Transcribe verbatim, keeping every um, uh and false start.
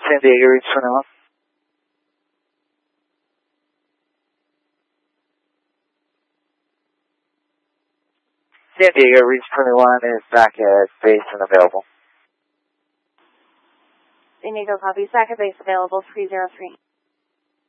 San Diego, reach twenty-one. San Diego, reach twenty-one is back at base and available. San Diego, copy. Back at base available, three zero three.